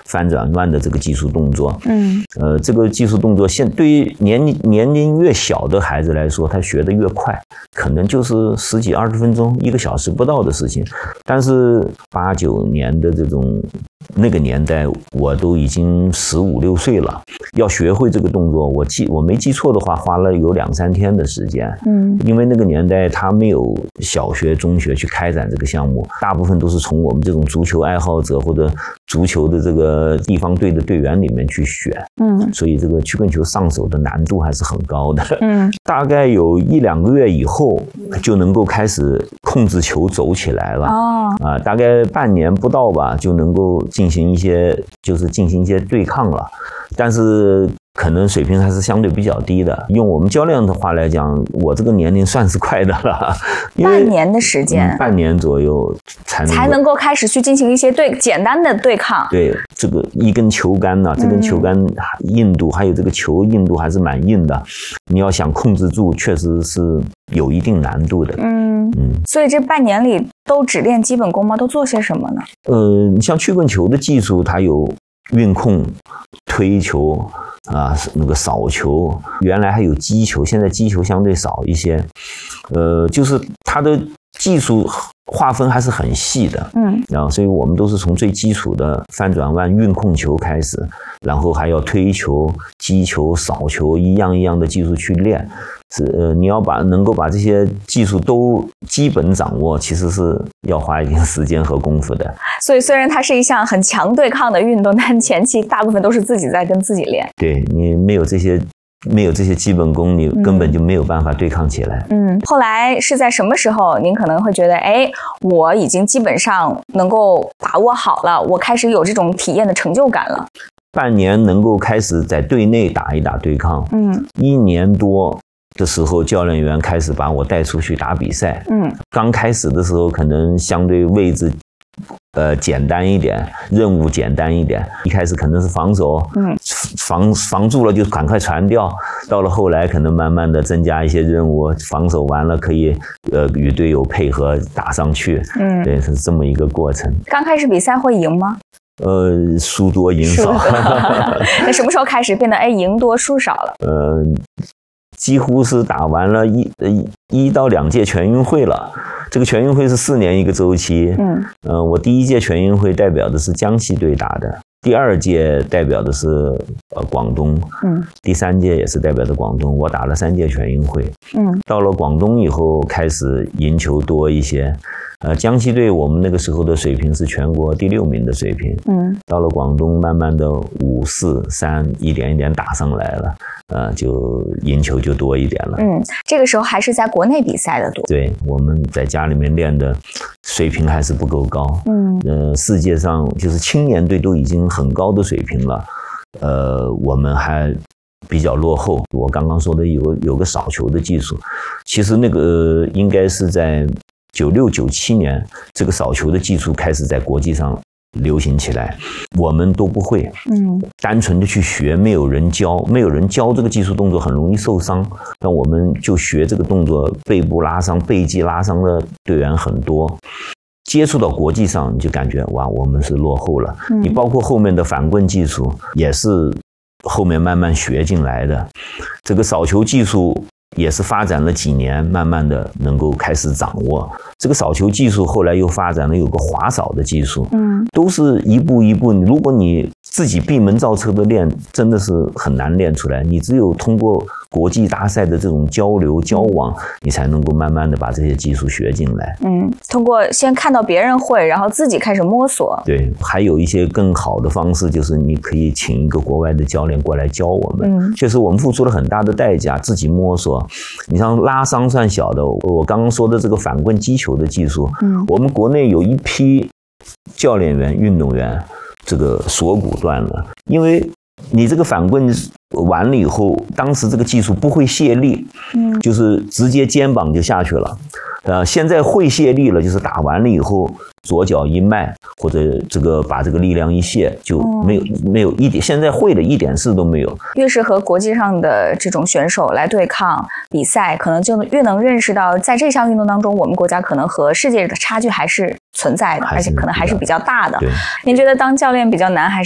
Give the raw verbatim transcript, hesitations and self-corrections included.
翻转弯的这个技术动作。 嗯， 呃，这个技术动作现对于年年龄越小的孩子来说，他学得越快，可能就是十几二十分钟、一个小时不到的事情。但是八九年的这种那个年代，我都已经十五六岁了，要学会这个动作，我记我没记错的话，花了有两三天的时间。嗯，因为那个年代他没有小学、中学去开展这个项目，大部分都是从我们这种足球爱好者或者足球的这个地方队的队员里面去选。嗯，所以这个曲棍球上手的难度还是很高的。嗯，大概有一两个月以后就能够开始控制球走起来了。哦，啊，大概半年不到吧，就能够进行一些就是进行一些对抗了，但是可能水平还是相对比较低的。用我们教练的话来讲，我这个年龄算是快的了， 半年的时间、嗯， 半年左右才能才能够开始去进行一些对简单的对抗。 对，这个一根球杆呢、啊，这根球杆硬度、嗯、还有这个球硬度还是蛮硬的，你要想控制住，确实是有一定难度的。嗯嗯，所以这半年里都只练基本功吗？都做些什么呢？ 呃，你像曲棍球的技术，它有运控、推球啊，那个扫球，原来还有击球，现在击球相对少一些。呃，就是它的技术划分还是很细的，嗯，然后所以我们都是从最基础的翻转弯、运控球开始，然后还要推球、击球、扫球，一样一样的技术去练。是呃，你要把能够把这些技术都基本掌握，其实是要花一定时间和功夫的。 所以虽然它是一项很强对抗的运动，但前期大部分都是自己在跟自己练。 对，你没有这些没有这些基本功，你根本就没有办法对抗起来。嗯， 后来是在什么时候您可能会觉得，哎，我已经基本上能够把握好了，我开始有这种体验的成就感了？ 半年能够开始在队内打一打对抗，嗯，一年多的时候，教练员开始把我带出去打比赛。嗯，刚开始的时候可能相对位置呃简单一点，任务简单一点。一开始可能是防守，嗯，防防住了就赶快传掉。到了后来，可能慢慢的增加一些任务，防守完了可以呃与队友配合打上去。嗯，对，是这么一个过程。 刚开始比赛会赢吗？ 呃，输多赢少。 那什么时候开始变得哎赢多输少了？ 呃。几乎是打完了一呃一到两届全运会了，这个全运会是四年一个周期。嗯，呃，我第一届全运会代表的是江西队打的，第二届代表的是呃广东，嗯，第三届也是代表的广东，我打了三届全运会。嗯，到了广东以后开始赢球多一些。呃，江西队我们那个时候的水平是全国第六名的水平，嗯，到了广东，慢慢的五四三一点一点打上来了，呃，就赢球就多一点了。 嗯，这个时候还是在国内比赛的多。 对，我们在家里面练的水平还是不够高。嗯，呃，世界上就是青年队都已经很高的水平了，呃，我们还比较落后。我刚刚说的有有个扫球的技术，其实那个、呃、应该是在九六九七年，这个扫球的技术开始在国际上流行起来，我们都不会，嗯，单纯的去学，没有人教，没有人教这个技术动作很容易受伤，那我们就学这个动作，背部拉伤、背肌拉伤的队员很多。接触到国际上，你就感觉哇，我们是落后了。嗯、你包括后面的反棍技术，也是后面慢慢学进来的，这个扫球技术也是发展了几年，慢慢的能够开始掌握。这个扫球技术后来又发展了有个滑扫的技术，嗯，都是一步一步。如果你自己闭门造车的练，真的是很难练出来。你只有通过国际大赛的这种交流交往，你才能够慢慢的把这些技术学进来。嗯， 通过先看到别人会，然后自己开始摸索。 对，还有一些更好的方式，就是你可以请一个国外的教练过来教我们。嗯，确实我们付出了很大的代价，自己摸索。你像拉伤算小的，我刚刚说的这个反棍击球的技术，嗯，我们国内有一批教练员、运动员，这个锁骨断了，因为你这个反棍完了以后，当时这个技术不会卸力，嗯，就是直接肩膀就下去了。呃，现在会卸力了，就是打完了以后，左脚一迈或者这个把这个力量一卸，就没有、嗯、没有一点，现在会的一点事都没有。 越是和国际上的这种选手来对抗比赛，可能就越能认识到，在这项运动当中，我们国家可能和世界的差距还是存在的，而且可能还是比较大的。您觉得当教练比较难，还是